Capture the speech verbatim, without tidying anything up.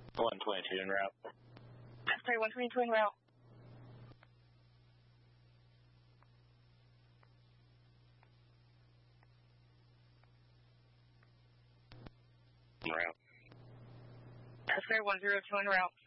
one twenty-two en route. Sorry, one twenty-two en route. En route. Sorry, one zero two en route.